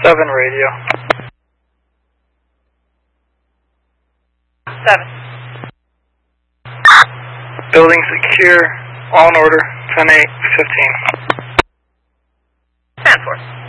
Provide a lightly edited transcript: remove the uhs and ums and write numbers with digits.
7 radio. 7. Building secure, all in order, 10-8, 15. Stand for.